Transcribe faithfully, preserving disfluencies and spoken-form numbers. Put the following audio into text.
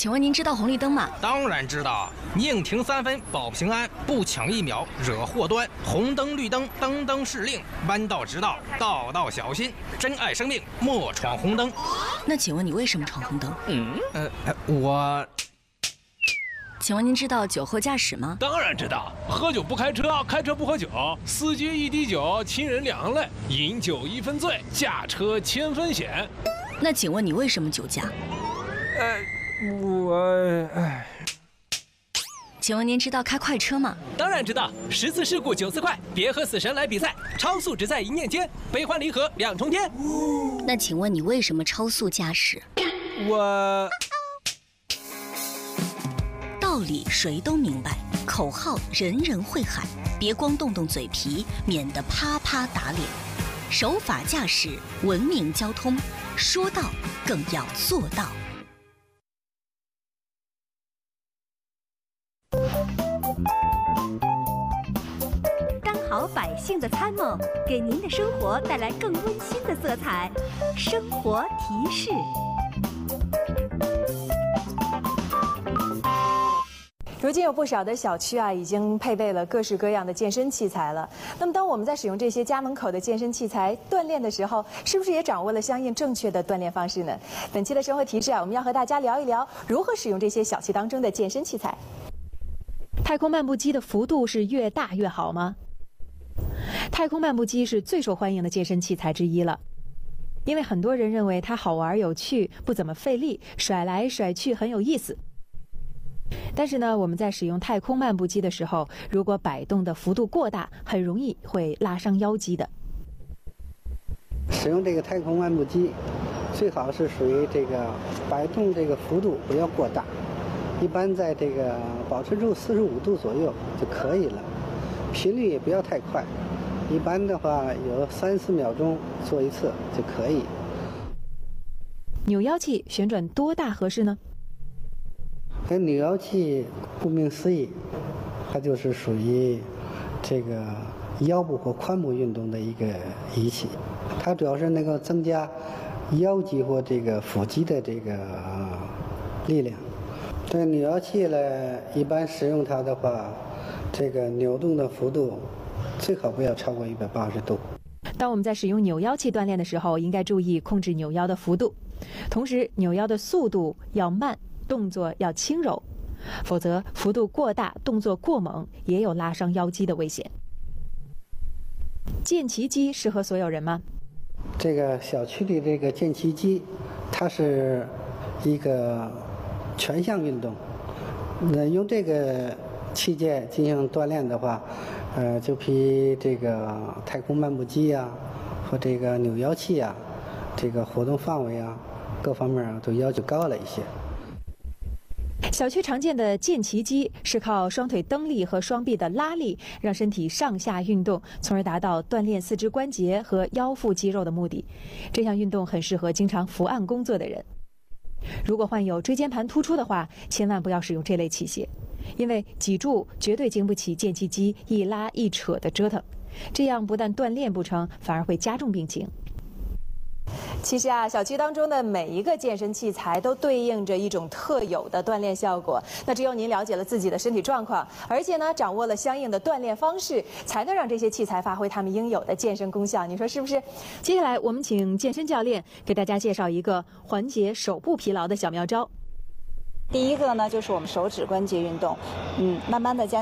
请问您知道红绿灯吗？ 当然知道，宁停三分保平安，不抢一秒惹祸端。红灯绿灯，灯灯是令，弯道直道，道道小心。珍爱生命，莫闯红灯。 那请问你为什么闯红灯？ 嗯，呃，我。 请问您知道酒后驾驶吗？ 当然知道，喝酒不开车，开车不喝酒，司机一滴酒，亲人两泪，饮酒一分醉，驾车千分险。 那请问你为什么酒驾？ 呃，我哎。 请问您知道开快车吗？ 当然知道，十次事故九次快，别和死神来比赛，超速只在一念间，悲欢离合两重天。 那请问你为什么超速驾驶？ 我。 道理谁都明白，口号人人会喊，别光动动嘴皮，免得啪啪打脸。守法驾驶，文明交通，说到更要做到。 当好百姓的参谋，给您的生活带来更温馨的色彩。生活提示。 如今有不少的小区啊，已经配备了各式各样的健身器材了。那么，当我们在使用这些家门口的健身器材锻炼的时候，是不是也掌握了相应正确的锻炼方式呢？本期的生活提示啊，我们要和大家聊一聊如何使用这些小区当中的健身器材。 太空漫步机的幅度是越大越好吗？太空漫步机是最受欢迎的健身器材之一了，因为很多人认为它好玩有趣，不怎么费力，甩来甩去很有意思。 但是呢，我们在使用太空漫步机的时候，如果摆动的幅度过大，很容易会拉伤腰肌的。 使用这个太空漫步机，最好是属于这个摆动这个幅度不要过大，一般在这个保持住四十五度左右就可以了。频率也不要太快，一般的话有三四秒钟做一次就可以。 扭腰器旋转多大合适呢？ 这扭腰器顾名思义，它就是属于这个腰部或髋部运动的一个仪器。它主要是能够增加腰肌或这个腹肌的这个力量。这扭腰器呢，一般使用它的话，这个扭动的幅度最好不要超过一百八十度。 当我们在使用扭腰器锻炼的时候，应该注意控制扭腰的幅度，同时扭腰的速度要慢。 动作要轻柔，否则幅度过大、动作过猛，也有拉伤腰肌的危险。健骑机适合所有人吗？ 这个小区里这个健骑机，它是一个全项运动。那用这个器械进行锻炼的话，呃，就比这个太空漫步机呀、啊、和这个扭腰器啊，这个活动范围啊，各方面啊都要求高了一些。 小区常见的健骑机是靠双腿蹬力和双臂的拉力，让身体上下运动，从而达到锻炼四肢关节和腰腹肌肉的目的。这项运动很适合经常伏案工作的人。如果患有椎间盘突出的话，千万不要使用这类器械，因为脊柱绝对经不起健骑机一拉一扯的折腾，这样不但锻炼不成，反而会加重病情。 其实啊，小区当中的每一个健身器材都对应着一种特有的锻炼效果。那只有您了解了自己的身体状况，而且呢，掌握了相应的锻炼方式，才能让这些器材发挥它们应有的健身功效。你说是不是？ 接下来，我们请健身教练给大家介绍一个缓解手部疲劳的小妙招。 第一个呢，就是我们手指关节运动，嗯，慢慢的将